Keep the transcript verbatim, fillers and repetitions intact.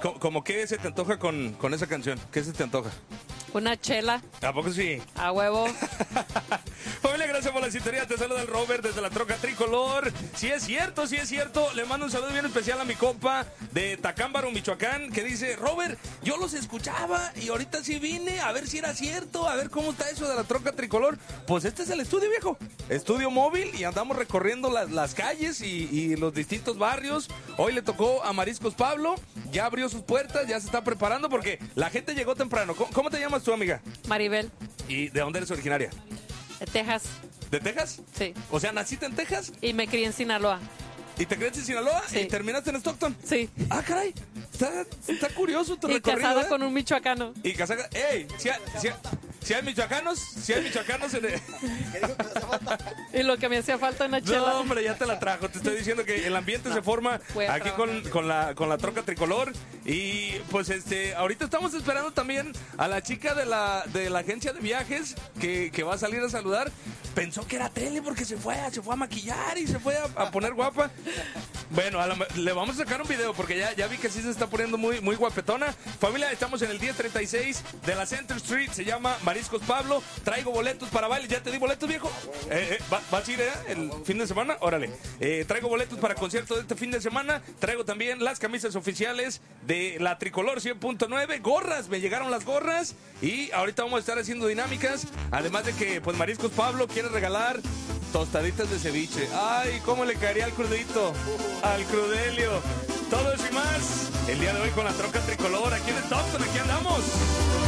¿Cómo, cómo qué se te antoja con, con esa canción? ¿Qué se te antoja? Una chela. ¿A poco sí? A huevo. Familia, gracias por la sintonía. Te saluda el Robert desde la troca tricolor. Si es cierto, si es cierto. Le mando un saludo bien especial a mi compa de Tacámbaro, Michoacán, que dice, Robert, yo los escuchaba y ahorita sí vine a ver si era cierto, a ver cómo está eso de la troca tricolor. Pues este es el estudio, viejo. Estudio móvil y andamos recorriendo las, las calles y, y los distintos barrios. Hoy le tocó a Mariscos Pablo. Ya abrió sus puertas, ya se está preparando porque la gente llegó temprano. ¿Cómo, cómo te llamas tú, amiga? Maribel. ¿Y de dónde eres originaria? De Texas. ¿De Texas? Sí. O sea, ¿naciste en Texas? Y me crié en Sinaloa. ¿Y te creaste en Sinaloa? Sí. ¿Y terminaste en Stockton? Sí. Ah, caray. Está, está curioso tu Y recorrido, casada ¿eh? con un michoacano. Y casada... ¡Ey! Si hay, si hay- si hay michoacanos, si hay michoacanos en el... Y lo que me hacía falta una chela. No, hombre, ya te la trajo. Te estoy diciendo que el ambiente se forma voy a aquí con, con, la, con la troca tricolor. Y pues este, ahorita estamos esperando también a la chica de la, de la agencia de viajes que, que va a salir a saludar. Pensó que era tele porque se fue, a- se fue a maquillar y se fue a, a poner guapa. Bueno, a la- le vamos a sacar un video porque ya, ya vi que sí se está poniendo muy, muy guapetona. Familia, estamos en el diez treinta y seis de la Center Street. Se llama Mariscos Pablo. Traigo boletos para baile. ¿Ya te di boletos, viejo? Eh, eh, ¿va- ¿Vas a ir eh, el fin de semana? Órale. Eh, traigo boletos para conciertos de este fin de semana. Traigo también las camisas oficiales de la Tricolor cien punto nueve. Gorras, me llegaron las gorras. Y ahorita vamos a estar haciendo dinámicas. Además de que, pues, Mariscos Pablo quiere regalar tostaditas de ceviche. Ay, cómo le caería al crudito, al crudelio. Todo eso y más el día de hoy con la troca tricolor aquí en Stockton. Aquí andamos.